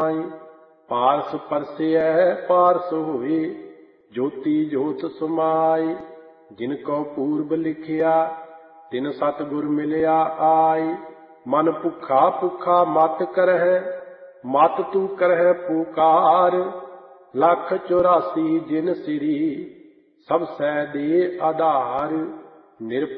ਨਾਈ। ਪਾਰਸ ਪਰਸੈ ਪਾਰਸ ਹੋਏ, ਜੋਤੀ ਜੋਤ ਸਮਾਈ। ਜਿਨ ਕੋ ਪੂਰਬ ਲਿਖਿਆ, ਤਿਨ ਸਤਿਗੁਰ ਮਿਲਿਆ ਆਈ। ਮਨ ਭੁੱਖਾ ਭੁੱਖਾ ਮਤ ਕਰਹਿ, ਮਤ ਤੂੰ ਕਰਹਿ ਪੁਕਾਰ। 184 ਜਿਨ ਸਿਰੀ, ਸਭ ਸੈ ਦੇ ਆਧਾਰ।